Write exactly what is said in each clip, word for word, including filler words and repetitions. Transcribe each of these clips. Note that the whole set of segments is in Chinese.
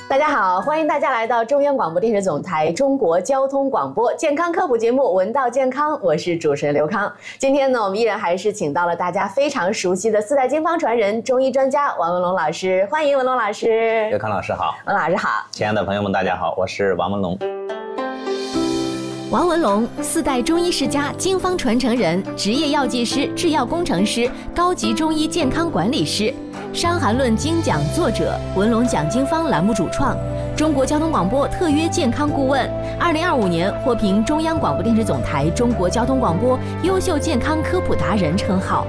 大家好，欢迎大家来到中央广播电视总台中国交通广播健康科普节目《闻道健康》，我是主持人刘康。今天呢，我们依然还是请到了大家非常熟悉的四代经方传人、中医专家王文龙老师，欢迎文龙老师。 刘康老师好， 文老师好， 亲爱的朋友们，大家好，我是王文龙。 王文龙，四代中医世家、经方传承人，职业药剂师、制药工程师，高级中医健康管理师，《伤寒论》精讲作者，文龙讲经方栏目主创，中国交通广播特约健康顾问，二零二五年获评中央广播电视总台中国交通广播优秀健康科普达人称号。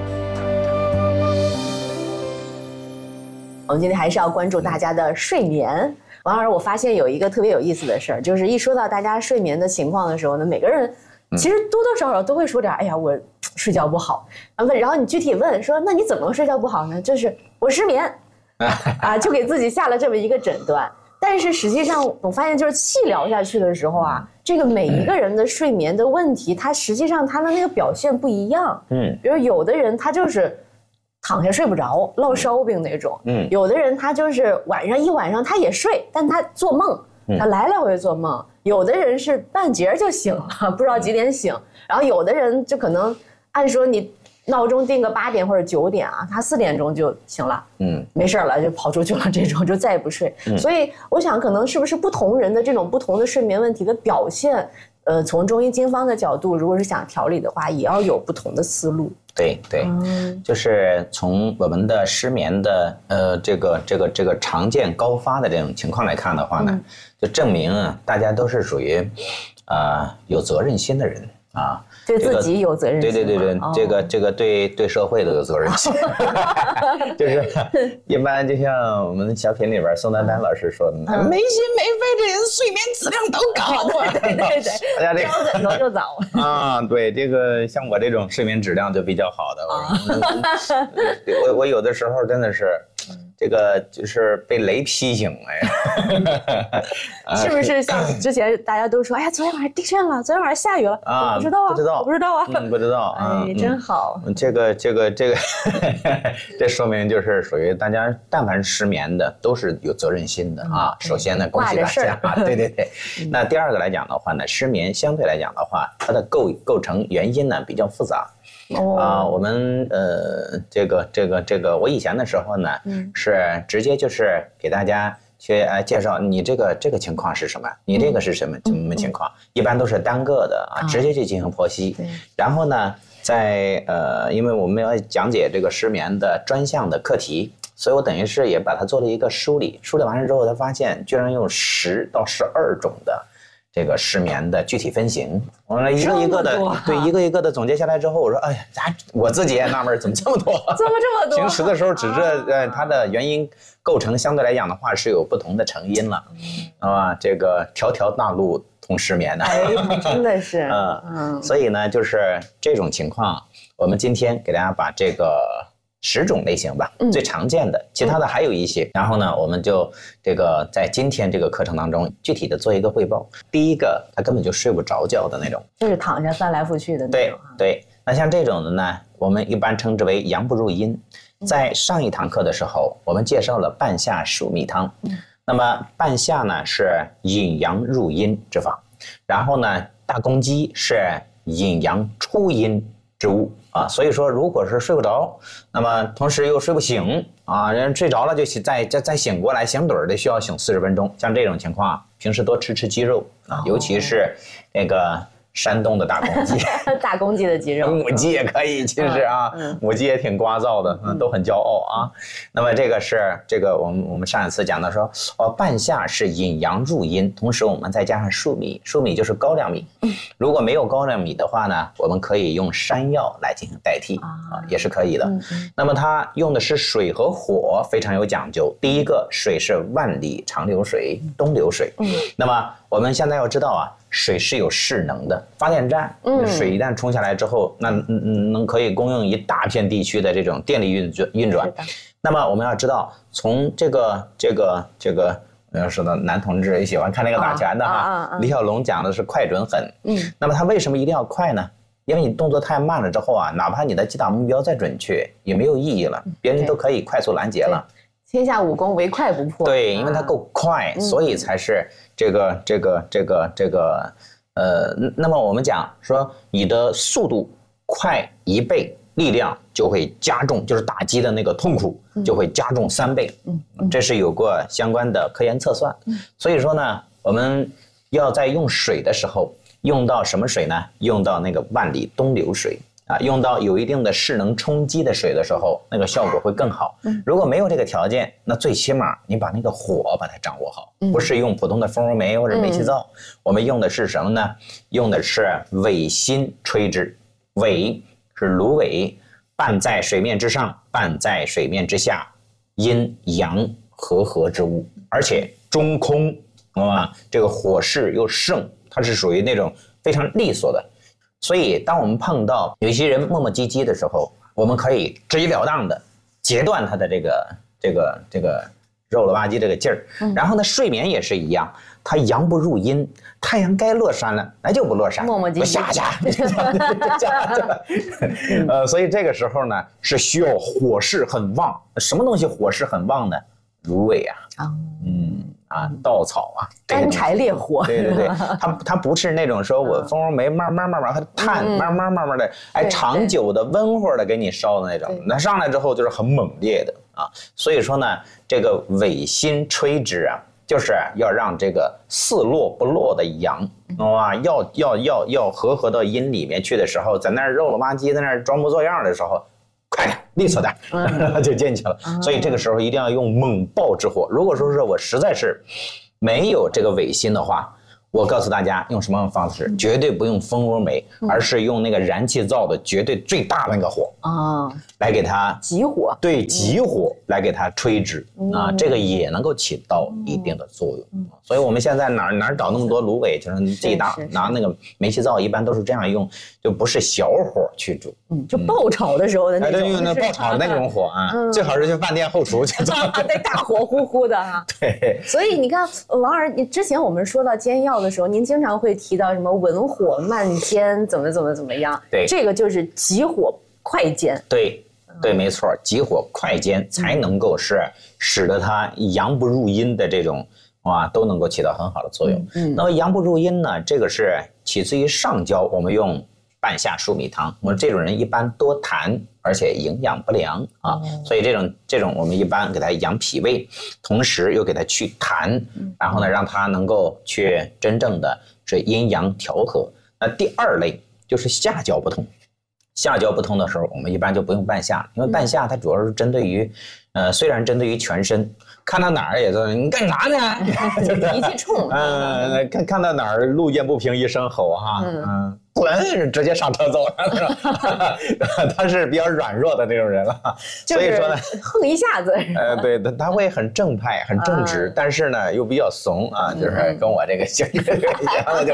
我们今天还是要关注大家的睡眠。王老师，我发现有一个特别有意思的事儿，就是一说到大家睡眠的情况的时候呢，每个人其实多多少少都会说点，哎呀，我睡觉不好。然后你具体问说，那你怎么睡觉不好呢？就是我失眠，啊，就给自己下了这么一个诊断。但是实际上，我发现就是细聊下去的时候啊，这个每一个人的睡眠的问题，它实际上它的那个表现不一样。嗯，比如有的人他就是躺下睡不着，落烧饼那种。嗯，有的人他就是晚上一晚上他也睡，但他做梦，他来来回回做梦。有的人是半截就醒了，不知道几点醒。然后有的人就可能按说你闹钟定个八点或者九点啊，他四点钟就醒了，嗯，没事了就跑出去了，这种就再也不睡。嗯，所以我想可能是不是不同人的这种不同的睡眠问题的表现，呃，从中医经方的角度，如果是想调理的话，也要有不同的思路。 对对，嗯，就是从我们的失眠的呃这个这个这个常见高发的这种情况来看的话呢，嗯，就证明啊，大家都是属于呃有责任心的人啊。 对自己有责任心， 对对对对，哦，这个这个对对社会都有责任心，就是一般就像我们小品里边宋丹丹老师说的，嗯，没心没肺的人睡眠质量都高啊， 对对对对，大家这个挑枕头就早啊，对，这个像我这种睡眠质量就比较好的，啊，我我有的时候真的是。这个就是被雷劈醒了呀， 是不是像之前大家都说，哎呀，昨天晚上地震了，昨天晚上下雨了啊？不知道啊， 不知道， 我不知道啊， 嗯，不知道啊， 哎，真好。 嗯，这个这个这个，这说明就是属于大家，但凡失眠的都是有责任心的啊。首先呢，恭喜大家，对对对。那第二个来讲的话呢，失眠相对来讲的话，它的构构成原因呢比较复杂。哦，啊，我们呃，这个这个这个，我以前的时候呢，嗯，是直接就是给大家去呃介绍你这个这个情况是什么，你这个是什么什么情况，一般都是单个的啊，直接去进行剖析，然后呢，在呃，因为我们要讲解这个失眠的专项的课题，所以我等于是也把它做了一个梳理，梳理完了之后，他发现居然有十到十二种的。这个失眠的具体分型，我一个一个的，对，一个一个的总结下来之后，我说，哎呀，咱我自己也纳闷，怎么这么多？ 怎么这么多？ 平时的时候只是呃，它的原因构成相对来讲的话是有不同的成因了，啊，这个条条大路通失眠的， 哎，真的是， 嗯嗯，所以呢，就是这种情况，我们今天给大家把这个。十种类型吧，嗯，最常见的，其他的还有一些。嗯，然后呢，我们就这个在今天这个课程当中，具体的做一个汇报。第一个，他根本就睡不着觉的那种， 就是躺下翻来覆去的那种。对对，那像这种的呢，我们一般称之为阳不入阴。在上一堂课的时候，我们介绍了半夏熟米汤。嗯，那么半夏呢是引阳入阴之法，然后呢，大公鸡是引阳出阴之物。啊，所以说，如果是睡不着，那么同时又睡不醒啊，人睡着了就再再再醒过来，醒盹儿的需要醒四十分钟。像这种情况，平时多吃吃鸡肉啊，尤其是那个山东的大公鸡， 大公鸡的鸡肉， 母鸡也可以，其实啊，嗯、母鸡也挺聒噪的，嗯，都很骄傲啊。那么这个是这个我们我们上一次讲的说，哦，半夏是引阳入阴，同时我们再加上粟米，粟米就是高粱米。嗯，如果没有高粱米的话呢，我们可以用山药来进行代替啊，也是可以的。嗯嗯，那么它用的是水和火，非常有讲究。第一个，水是万里长流水，东流水。嗯，那么我们现在要知道啊。水是有势能的，发电站，嗯，水一旦冲下来之后，那嗯能可以供应一大片地区的这种电力运转运转。那么我们要知道，从这个这个这个，我要说到男同志也喜欢看那个打拳的哈，啊啊啊、李小龙讲的是快准狠，嗯，那么他为什么一定要快呢？因为你动作太慢了之后啊，哪怕你的击打目标再准确，也没有意义了，别人都可以快速拦截了。 天下武功唯快不破。 对，因为它够快，啊、所以才是这个这个这个这个呃。那么我们讲说，你的速度快一倍，力量就会加重，就是打击的那个痛苦就会加重三倍。嗯，嗯这是有过相关的科研测算。嗯，所以说呢，我们要在用水的时候。用到什么水呢？用到那个万里东流水啊，用到有一定的势能冲击的水的时候，那个效果会更好。如果没有这个条件，那最起码你把那个火把它掌握好，不是用普通的蜂窝煤或者煤气灶，我们用的是什么呢？用的是尾心吹之，尾是芦苇，半在水面之上，半在水面之下，阴阳和合之物，而且中空啊，这个火势又盛。它是属于那种非常利索的，所以当我们碰到有些人磨磨唧唧的时候，我们可以直截了当的截断他的这个这个这个肉了吧唧这个劲儿。然后呢，睡眠也是一样，它阳不入阴，太阳该落山了，那就不落山， 磨磨唧唧下下下。呃，所以这个时候呢，是需要火势很旺。什么东西火势很旺呢？芦苇啊，嗯。啊，稻草啊， 干柴烈火， 对对对，它它不是那种说我蜂窝煤慢慢慢慢它炭慢慢慢慢的，哎，长久的温和的给你烧的那种，那上来之后就是很猛烈的啊。所以说呢，这个尾心吹之啊，就是要让这个似落不落的阳，啊，要要要要合合到阴里面去的时候，在那儿肉了吧唧，在那儿装模作样的时候。快点，利索点，嗯、就进去了。所以这个时候一定要用猛爆之火。如果说是我实在是没有这个尾心的话，我告诉大家用什么方式，绝对不用蜂窝煤，而是用那个燃气灶的绝对最大的那个火啊，来给它急火， 对，急火来给它吹制啊，这个也能够起到一定的作用。所以我们现在哪哪找那么多芦苇，就是自己拿拿那个煤气灶，一般都是这样用，就不是小火去煮， 嗯，就爆炒的时候的那种， 用那爆炒的那种火啊，最好是去饭店后厨去做， 对，大火呼呼的哈。 对， 所以你看，王二，你之前我们说到煎药的时候，您经常会提到什么文火慢煎，怎么怎么怎么样？ 对， 这个就是急火快煎。 对。对，没错，急火快煎才能够是使得它阳不入阴的这种啊，都能够起到很好的作用。嗯，那么阳不入阴呢，这个是起自于上焦，我们用半夏疏米汤。我们这种人一般多痰，而且营养不良啊，嗯、所以这种这种我们一般给它养脾胃，同时又给它去痰，然后呢，让它能够去真正的是阴阳调和。那第二类就是下焦不通。下焦不通的时候，我们一般就不用半夏，因为半夏它主要是针对于，呃，虽然针对于全身，看到哪儿也是你干啥呢？ 脾气冲。 嗯，看看到哪儿路见不平一声吼哈，嗯，滚，直接上车走了。他是比较软弱的那种人了，所以说呢， 横一下子。 呃，对，他他会很正派、很正直，但是呢又比较怂啊，就是跟我这个性格一样的，就是，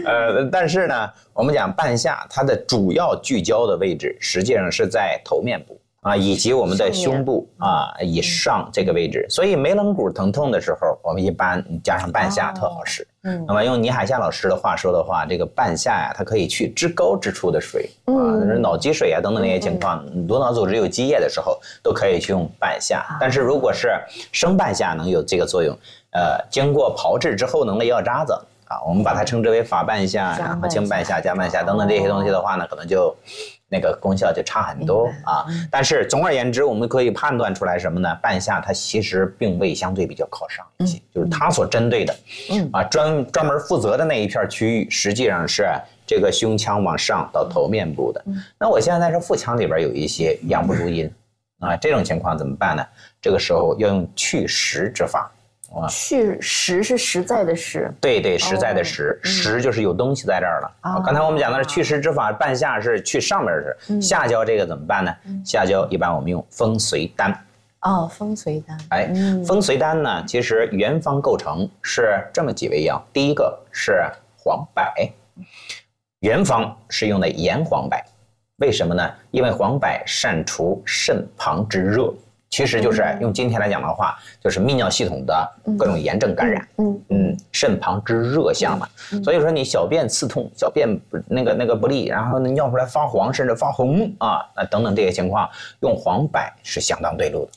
呃，但是呢，我们讲半夏，它的主要聚焦的位置实际上是在头面部。啊，以及我们的胸部啊以上这个位置，所以眉棱骨疼痛的时候，我们一般加上半夏特好使。嗯，那么用倪海厦老师的话说的话，这个半夏呀，它可以去至高之处的水啊，脑积水啊等等那些情况，颅脑组织有积液的时候，都可以去用半夏。但是如果是生半夏能有这个作用，呃，经过炮制之后能的药渣子啊，我们把它称之为法半夏，然后清半夏、加半夏等等这些东西的话呢，可能就。那个功效就差很多啊，但是总而言之，我们可以判断出来什么呢？半夏它其实并未相对比较靠上一些，就是它所针对的，啊专专门负责的那一片区域，实际上是这个胸腔往上到头面部的。那我现在在这腹腔里边有一些阳不入阴，啊这种情况怎么办呢？这个时候要用祛实之法。 去实是实在的实， 对对，实在的实，哦、实就是有东西在这儿了。哦、刚才我们讲的是祛实之法，半夏是去上面是，嗯、下焦这个怎么办呢？嗯、下焦一般我们用风随丹。 哦，风随丹。 哎，嗯、风随丹呢，其实原方构成是这么几味药，第一个是黄柏，原方是用的盐黄柏，为什么呢？因为黄柏善除肾旁之热。其实就是用今天来讲的话，就是泌尿系统的各种炎症感染，嗯嗯，肾旁之热象嘛。所以说你小便刺痛、小便那个那个不利，然后尿出来发黄甚至发红啊，那等等这些情况，用黄柏是相当对路的。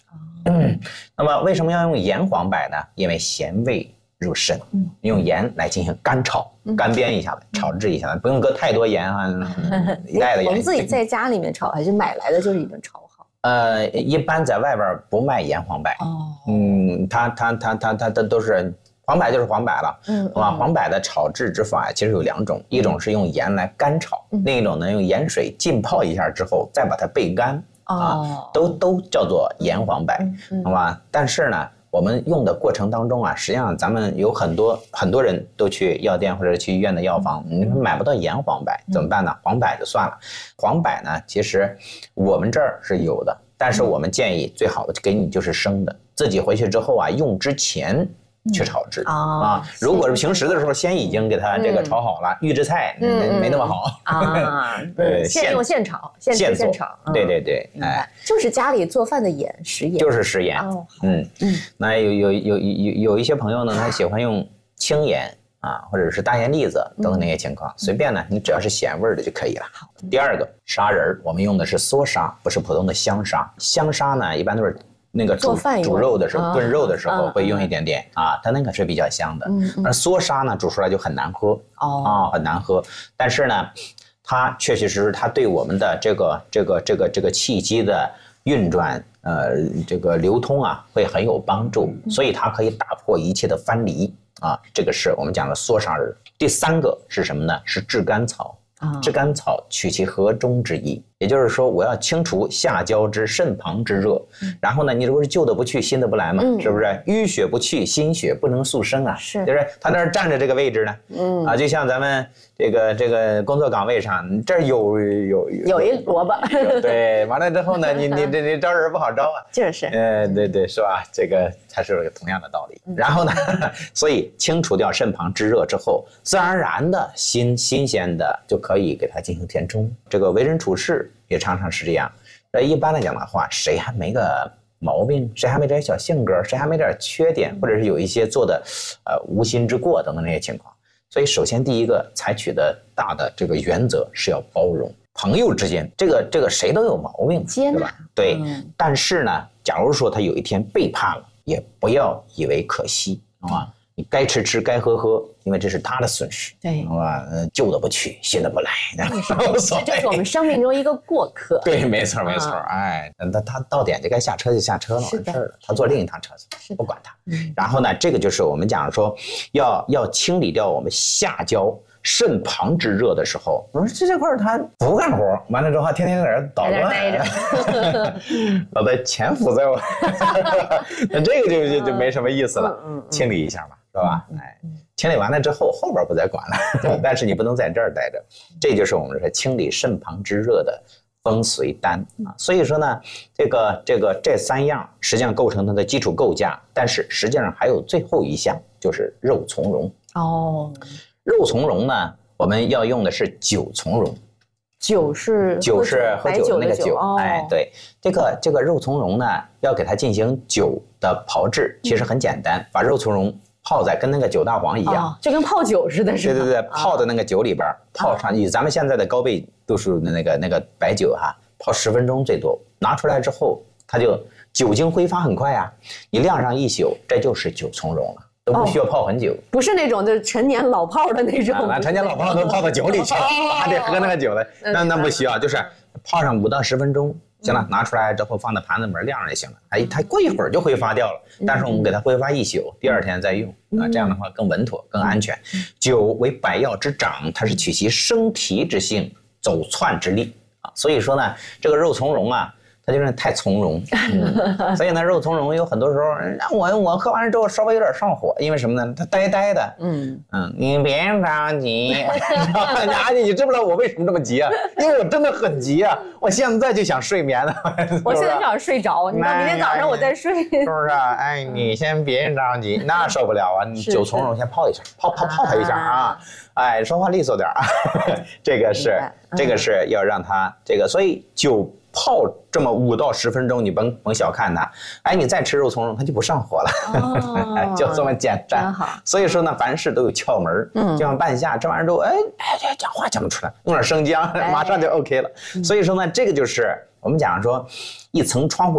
嗯，那么为什么要用盐黄柏呢？因为咸味入肾，嗯、用盐来进行干炒、干煸一下子，嗯、炒制一下子，不用搁太多盐啊，一袋的盐。 我们自己在家里面炒，还是买来的就是已经炒好？ 呃，一般在外边不卖盐黄柏。哦，嗯，它它它它它它都是黄柏就是黄柏了。嗯，啊，黄柏的炒制之法其实有两种，一种是用盐来干炒，嗯、另一种呢用盐水浸泡一下之后再把它焙干。啊，哦、都都叫做盐黄柏，嗯、好吧？但是呢，我们用的过程当中啊，实际上咱们有很多很多人都去药店或者去医院的药房，你买不到盐黄柏，怎么办呢？黄柏就算了。黄柏呢，其实我们这儿是有的，但是我们建议最好的给你就是生的，自己回去之后啊，用之前去炒制、嗯、啊。如果是平时的时候，先已经给它这个炒好了，预制菜、嗯、没那么好啊。 对，现用现炒，现吃现炒。 对对对，哎， 就是家里做饭的盐，食盐， 就是食盐。哦，嗯嗯。那有有有有有一些朋友呢，他喜欢用青盐啊，或者是大盐粒子等等那些情况，随便呢，你只要是咸味的就可以了。好。第二个砂仁，我们用的是缩砂，不是普通的香砂。香砂呢，一般都是。那个煮煮肉的时候，炖肉的时候会用一点点啊，它那个是比较香的。而缩砂呢，煮出来就很难喝啊，很难喝。但是呢，它确确实实它对我们的这个这个这个这个气机的运转，呃，这个流通啊，会很有帮助。所以它可以打破一切的藩篱啊，这个是我们讲的缩砂仁。第三个是什么呢？是炙甘草。炙甘草取其和中之意，也就是说，我要清除下焦之肾旁之热。嗯、然后呢，你如果是旧的不去，新的不来嘛，嗯、是不是？淤血不去，新血不能速生啊。是，就是他那儿站着这个位置呢，嗯啊，就像咱们这个这个工作岗位上，这儿有有有一萝卜， 对，完了之后呢，你你这你招人不好招啊。 就是， 呃，对对，是吧？这个它是同样的道理。嗯、然后呢，所以清除掉肾旁之热之后，自然而然的新新鲜的就可以给它进行填充。这个为人处事也常常是这样。那一般来讲的话，谁还没个毛病，谁还没点小性格，谁还没点缺点，或者是有一些做的呃无心之过等等那些情况。所以首先第一个采取的大的这个原则是要包容。朋友之间，这个这个谁都有毛病， 接纳， 对吧？对。嗯、但是呢，假如说他有一天背叛了，也不要以为可惜啊。你该吃吃，该喝喝，因为这是他的损失，对，好吧？旧的不去，新的不来， 这就是我们生命中一个过客。 对，没错没错，啊、哎，他他到点就该下车就下车了，完事儿了，他坐另一趟车去，不管他。嗯、然后呢，这个就是我们讲说，要要清理掉我们下焦肾旁之热的时候，我说这这块儿他不干活，完了之后天天在这儿捣乱，老在潜伏在我，那这个就就就没什么意思了，嗯嗯、清理一下嘛。是吧？哎，清理完了之后，后边不再管了。但是你不能在这儿待着，这就是我们说清理肾旁之热的风随丹啊。所以说呢，这个这个这三样实际上构成它的基础构架，但是实际上还有最后一项就是肉苁蓉。哦，肉苁蓉呢，我们要用的是酒苁蓉。 酒是酒是喝酒的那个酒， 哦、 哎，对，这个这个肉苁蓉呢，要给它进行酒的炮制，其实很简单，把肉苁蓉泡在跟那个酒大黄一样， 哦、就跟泡酒似的，是吧？ 对对对，泡在那个酒里边，泡上以咱们现在的高倍度数的那个那个白酒哈，泡十分钟最多，拿出来之后，它就酒精挥发很快啊，你晾上一宿，这就是酒苁蓉了。都不需要泡很久，哦、 不是那种就是陈年老炮的那种， 那、啊、陈年老炮都泡到酒里去了，还得喝那个酒的，那那不需要，就是泡上五到十分钟，行了，拿出来之后放在盘子里面晾着就行了。哎，它过一会儿就挥发掉了，但是我们给它挥发一宿，第二天再用啊，这样的话更稳妥、更安全。酒为百药之长，它是取其生提之性，走窜之力啊，所以说呢，这个肉苁蓉啊。它就是太从容，嗯、所以呢，肉苁蓉有很多时候，我我喝完之后稍微有点上火，因为什么呢？它呆呆的，嗯嗯，你别着急，阿姐，你知不知道我为什么这么急啊？因为我真的很急啊，我现在就想睡眠了。 我现在就想睡着，你到明天早上我再睡，是不是？哎，你先别着急，那受不了啊！你酒苁蓉先泡一下，泡泡泡它一下啊！哎，说话利索点啊，这个是这个是要让它这个，所以酒。泡这么五到十分钟，你甭甭小看它，哎，你再吃肉苁蓉，它就不上火了，哦、就这么简单。所以说呢，凡事都有窍门，嗯，就像半夏这玩意儿都，哎哎，讲话讲不出来，用点生姜，哎、马上就 OK 了。嗯、所以说呢，这个就是我们讲说，一层窗户纸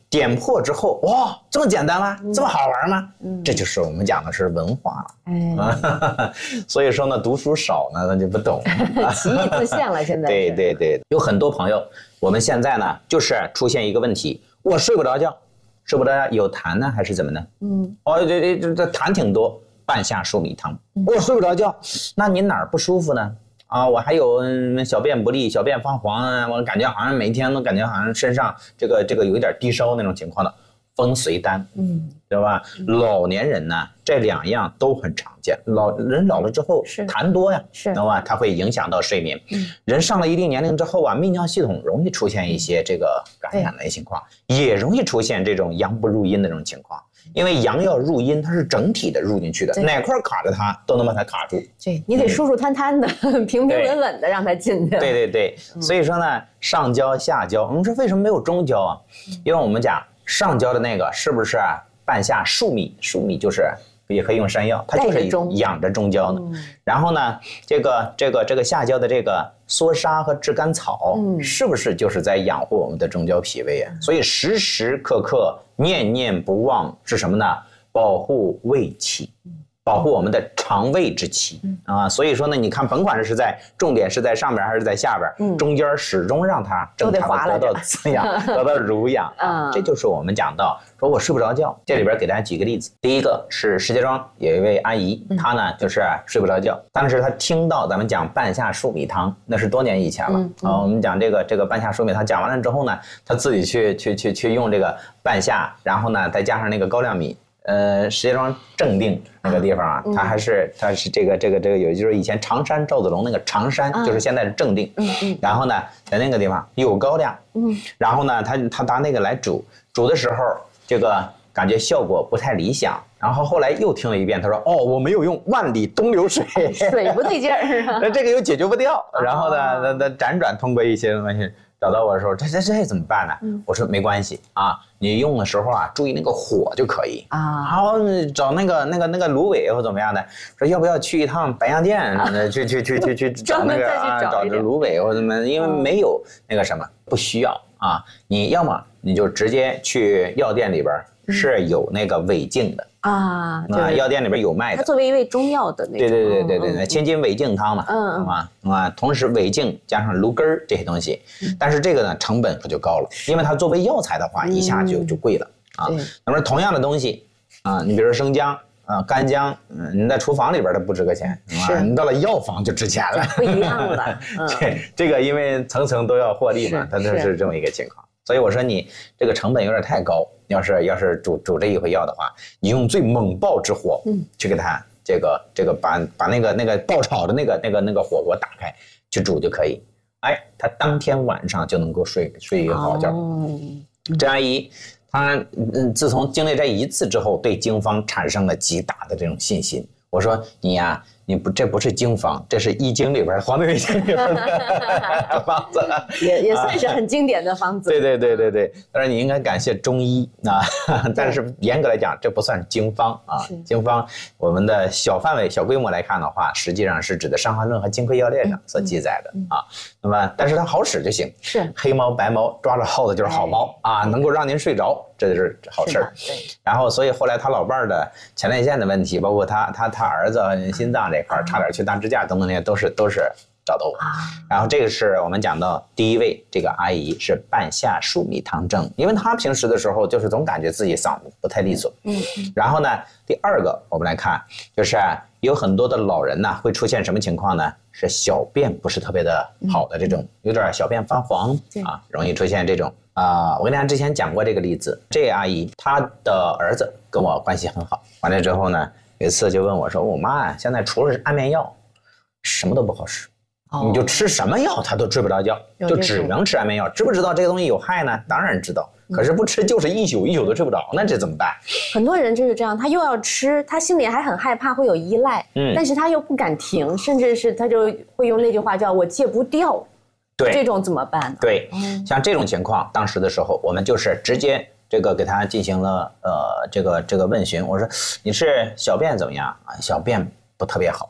点破之后，哇，这么简单吗？这么好玩吗？嗯，这就是我们讲的是文化了。哎，所以说呢，读书少呢，那就不懂， 歧义自现了。现在对对对，有很多朋友，我们现在呢，就是出现一个问题，我睡不着觉，睡不着觉有痰呢，还是怎么呢？嗯，哦，这这这这痰挺多，半夏树米汤，我睡不着觉，那你哪儿不舒服呢？啊，我还有嗯小便不利，小便发黄啊，我感觉好像每天都感觉好像身上这个这个有一点低烧那种情况的，风随丹，嗯，对吧？嗯、老年人呢，这两样都很常见。老人老了之后痰多呀，是，懂吧？它会影响到睡眠。嗯，人上了一定年龄之后啊，泌尿系统容易出现一些这个感染的情况，也容易出现这种阳不入阴的这种情况。因为阳要入阴，它是整体的入进去的，哪块卡着它都能把它卡住。 对，你得舒舒坦坦的、嗯、平平稳稳的让它进去。 对对对，嗯、所以说呢，上焦下焦，我们说为什么没有中焦啊？因为我们讲上焦的那个是不是啊？半夏树米，树米就是也可以用山药，它就是养着中焦的。嗯、然后呢，这个这个这个下焦的这个缩沙和炙甘草，嗯、是不是就是在养护我们的中焦脾胃啊？所以时时刻刻念念不忘是什么呢？保护胃气，保护我们的肠胃之气、嗯、啊。所以说呢，你看，甭管是在重点是在上边还是在下边，嗯、中间始终让它正常的得到滋养，得到濡养啊。这就是我们讲到说我睡不着觉，这里边给大家举个例子。第一个是石家庄有一位阿姨，嗯、她呢就是睡不着觉，当时她听到咱们讲半夏树米汤，那是多年以前了、嗯嗯、啊。我们讲这个这个半夏树米汤讲完了之后呢，她自己去去去去用这个半夏，然后呢再加上那个高粱米。呃，石家庄正定那个地方啊，它还是它是这个这个这个有，就是以前常山赵子龙那个常山，就是现在是正定。嗯嗯。然后呢，在那个地方有高粱。嗯。然后呢，他他拿那个来煮，煮的时候这个感觉效果不太理想。然后后来又听了一遍，他说：“哦，我没有用万里东流水， 水不对劲儿啊。” 那这个又解决不掉。然后呢，那那辗转通过一些东西。找到我的时候，这这这怎么办呢？嗯、我说没关系啊，你用的时候啊，注意那个火就可以啊。然后找那个那个那个芦苇或怎么样的，说要不要去一趟白洋淀，啊、去去去去去找那个啊，找这芦苇或怎么，因为没有那个什么，不需要啊。你要么你就直接去药店里边是有那个胃镜的。啊，啊，药店里边有卖的。 它作为一味中药的那种。 对对对对对对，千金胃镜汤嘛，嗯啊啊，同时胃镜加上芦根儿这些东西，但是这个呢成本可就高了，因为它作为药材的话，一下就就贵了啊。那么同样的东西啊，你比如说生姜啊、干姜，嗯，你在厨房里边它不值个钱，是你到了药房就值钱了， 不一样了。 这这个因为层层都要获利嘛，它就是这么一个情况。所以我说你这个成本有点太高，要是要是煮煮这一回药的话，你用最猛爆之火，嗯，去给它这个这个把把那个那个爆炒的那个那个那个火锅打开去煮就可以，哎，他当天晚上就能够睡睡一个好觉。哦，这阿姨她嗯，自从经历这一次之后，对经方产生了极大的这种信心。我说你呀、啊。你不，这不是经方，这是易经里边《黄帝内经》里边的方子， 也也算是很经典的方子。 对对对对对，当然你应该感谢中医啊，但是严格来讲，这不算经方啊。经方，我们的小范围、小规模来看的话，实际上是指的《伤寒论》和《金匮要略》上所记载的、嗯、啊。那么，但是它好使就行。是黑猫白猫抓着耗子就是好猫啊，能够让您睡着，这就是好事儿。对。然后，所以后来他老伴儿的前列腺的问题，包括他他他儿子心脏这。差点去大支架等等那些都是都是找到我，然后这个是我们讲到第一位这个阿姨是半夏树米汤症，因为她平时的时候就是总感觉自己嗓子不太利索，嗯，然后呢第二个我们来看就是有很多的老人呢会出现什么情况呢？是小便不是特别的好的这种，有点小便发黄啊，容易出现这种啊、呃。我跟大家之前讲过这个例子，这个阿姨她的儿子跟我关系很好，完了之后呢。有一次就问我说：“我妈呀，现在除了安眠药，什么都不好使，哦、你就吃什么药她都睡不着觉，就只能吃安眠药。知不知道这个东西有害呢？当然知道，可是不吃就是一宿一宿都睡不着，那这怎么办？” 很多人就是这样，他又要吃，他心里还很害怕会有依赖，嗯，但是他又不敢停，甚至是他就会用那句话叫“我戒不掉”，对，这种怎么办呢？ 对，嗯、像这种情况，当时的时候我们就是直接。这个给他进行了呃这个这个问询，我说你是小便怎么样啊？小便不特别好，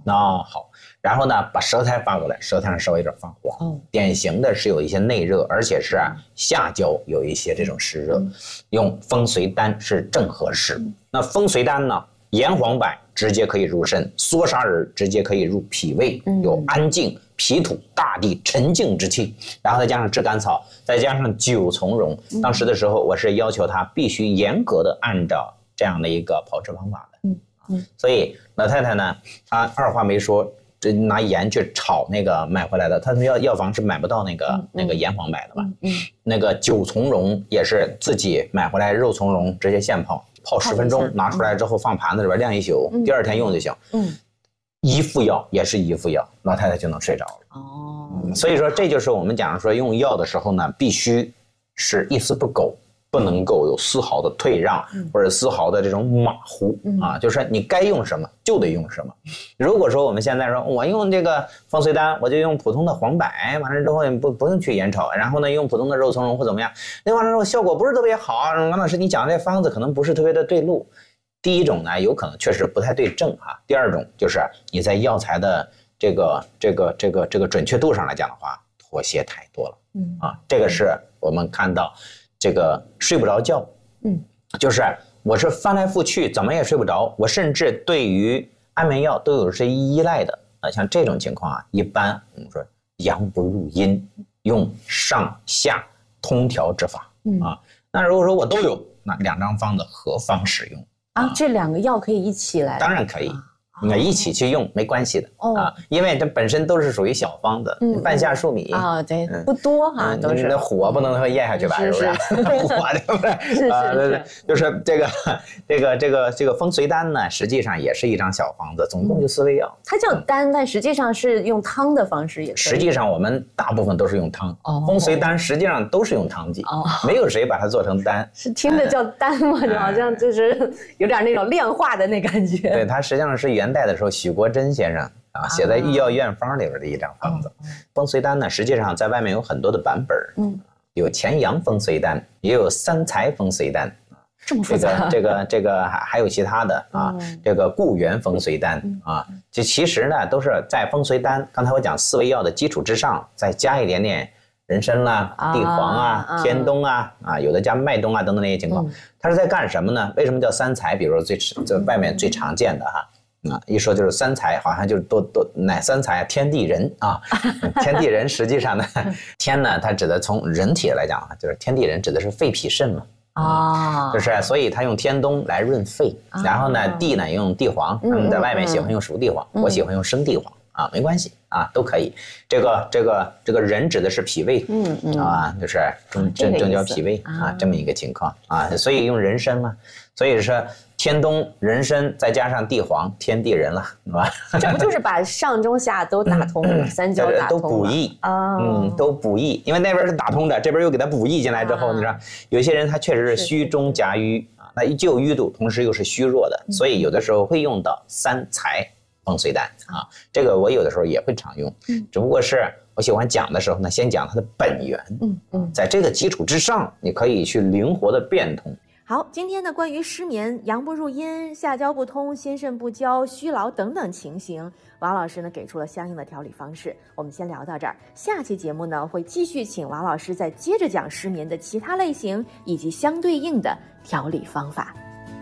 那、哦、好，然后呢，把舌苔发过来，舌苔上稍微有点发黄。哦，典型的是有一些内热，而且是、啊、下焦有一些这种湿热，嗯、用风随丹是正合适。嗯、那风随丹呢，炎黄柏直接可以入肾，缩沙仁直接可以入脾胃，嗯、有安静脾土大地沉静之气，然后再加上炙甘草，再加上九从容。嗯、当时的时候，我是要求他必须严格的按照这样的一个炮制方法的。嗯嗯，所以老太太呢，她二话没说，这拿盐去炒那个买回来的，她从药药房是买不到那个、嗯、那个炎黄柏的吧？嗯，嗯那个九从容也是自己买回来肉从容，直接现泡，泡十分钟，拿出来之后放盘子里边晾一宿，嗯、第二天用就行。嗯。一副药也是一副药，老太太就能睡着了。哦、嗯，所以说这就是我们讲说用药的时候呢，必须是一丝不苟，不能够有丝毫的退让、嗯、或者丝毫的这种马虎、嗯、啊，就是你该用什么就得用什么。如果说我们现在说我用这个风随丹，我就用普通的黄柏，完了之后不不用去盐炒，然后呢用普通的肉苁蓉或怎么样，那完了之后效果不是特别好，王老师你讲这方子可能不是特别的对路。第一种呢，有可能确实不太对症哈。第二种就是你在药材的这个这个这个这个准确度上来讲的话，妥协太多了。嗯啊，这个是我们看到这个睡不着觉。嗯，就是我是翻来覆去怎么也睡不着，我甚至对于安眠药都有些依赖的啊。像这种情况啊，一般我们说阳不入阴，用上下通调之法、嗯、啊。那如果说我都有，那两张方子何方使用？ 啊，这两个药可以一起来？ 当然可以，那、哦、一起去用没关系的、哦、啊，因为这本身都是属于小方子，嗯、半夏、粟米啊、哦，对，嗯、不多哈、啊，都是。 那火不能说咽下去吧，是不是？火对不对？ 是是是， 就是这个这个这个这个风随丹呢，实际上也是一张小方子，总共就四味药。 它叫丹，但实际上是用汤的方式也可以。 实际上我们大部分都是用汤，哦、风随丹实际上都是用汤剂，哦、没有谁把它做成丹。 是听着叫丹吗？就好像就是有点那种炼化的那感觉。 对，它实际上是元代的时候许国珍先生啊写在《御药院方》里边的一张方子。哦、风随丹呢，实际上在外面有很多的版本，嗯，有前阳风随丹，也有三才风随丹。 这么复杂， 这个这个这个还还有其他的啊，嗯、这个固元风随丹、嗯、啊，就其实呢都是在风随丹，刚才我讲四味药的基础之上，再加一点点人参啦、啊、地黄啊、啊天冬啊啊，有的加麦冬啊等等那些情况，嗯、它是在干什么呢？为什么叫三才？比如说最这外面最常见的哈。啊，一说就是三才，好像就是多多哪三才？天地人啊，天地人实际上呢，天呢它指的从人体来讲啊，就是天地人指的是肺脾肾嘛。啊、嗯，就是，所以他用天冬来润肺，啊、然后呢，地呢用地黄，他们在外面喜欢用熟地黄，嗯、我喜欢用生地黄啊，没关系啊，都可以。这个这个这个人指的是脾胃，嗯嗯啊，就是正正正交脾胃啊，啊这么一个情况啊，所以用人参嘛，所以说天冬人参再加上地黄，天地人了，是吧？ 这不就是把上中下都打通了，三焦打通了， 都补益啊，嗯，都补益，因为那边是打通的，这边又给它补益进来之后，啊、你知道，有些人他确实是虚中夹瘀啊，那既有瘀度，同时又是虚弱的，所以有的时候会用到三才风随丹啊，这个我有的时候也会常用，嗯，只不过是我喜欢讲的时候呢，先讲它的本源，嗯嗯，在这个基础之上，你可以去灵活的变通。 好，今天呢，关于失眠、阳不入阴、下焦不通、心肾不交、虚劳等等情形，王老师呢给出了相应的调理方式。我们先聊到这儿，下期节目呢会继续请王老师再接着讲失眠的其他类型以及相对应的调理方法。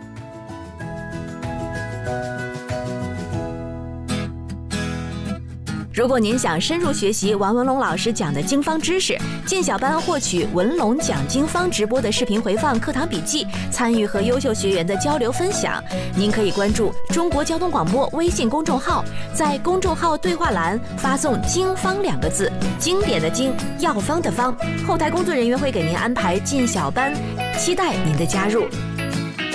如果您想深入学习王文龙老师讲的经方知识，进小班获取文龙讲经方直播的视频回放、课堂笔记，参与和优秀学员的交流分享，您可以关注中国交通广播微信公众号，在公众号对话栏发送经方两个字，经典的经，药方的方，后台工作人员会给您安排进小班，期待您的加入。